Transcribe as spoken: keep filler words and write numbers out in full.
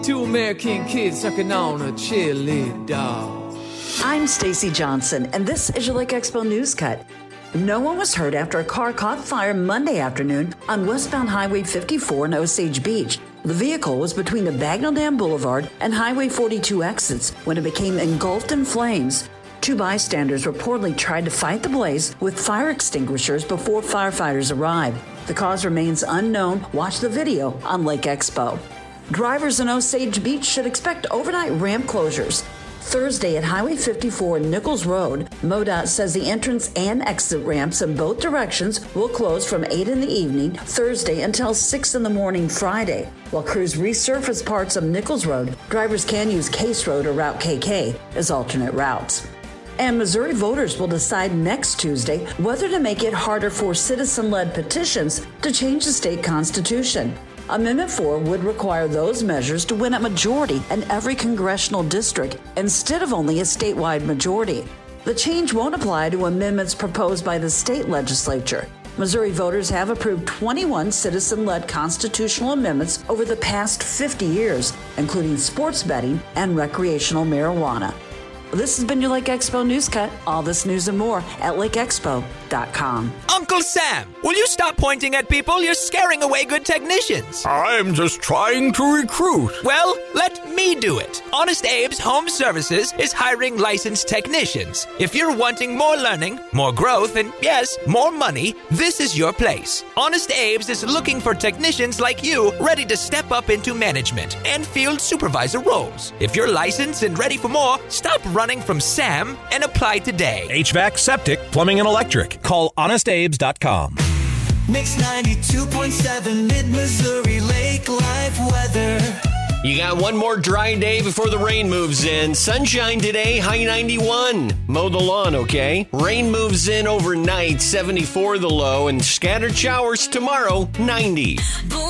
Two American kids sucking on a cheerleader. I'm Stacy Johnson, and this is your Lake Expo News Cut. No one was hurt after a car caught fire Monday afternoon on westbound Highway fifty-four in Osage Beach. The vehicle was between the Bagnell Dam Boulevard and Highway forty-two exits when it became engulfed in flames. Two bystanders reportedly tried to fight the blaze with fire extinguishers before firefighters arrived. The cause remains unknown. Watch the video on Lake Expo. Drivers in Osage Beach should expect overnight ramp closures. Thursday at Highway fifty-four and Nichols Road, MoDOT says the entrance and exit ramps in both directions will close from eight in the evening Thursday until six in the morning Friday. While crews resurface parts of Nichols Road, drivers can use Case Road or Route K K as alternate routes. And Missouri voters will decide next Tuesday whether to make it harder for citizen-led petitions to change the state constitution. Amendment four would require those measures to win a majority in every congressional district instead of only a statewide majority. The change won't apply to amendments proposed by the state legislature. Missouri voters have approved twenty-one citizen-led constitutional amendments over the past fifty years, including sports betting and recreational marijuana. This has been your Lake Expo News Cut. All this news and more at lake expo dot com. Uncle Sam, will you stop pointing at people? You're scaring away good technicians. I'm just trying to recruit. Well, let me do it. Honest Abe's Home Services is hiring licensed technicians. If you're wanting more learning, more growth, and yes, more money, this is your place. Honest Abe's is looking for technicians like you ready to step up into management and field supervisor roles. If you're licensed and ready for more, stop running from Sam and apply today. H V A C, septic, plumbing, and electric. Call honest abes dot com. Mix ninety-two point seven Mid-Missouri Lake Life weather. You got one more dry day before the rain moves in. Sunshine today, high ninety-one. Mow the lawn, okay? Rain moves in overnight, seventy-four the low, and scattered showers tomorrow, ninety.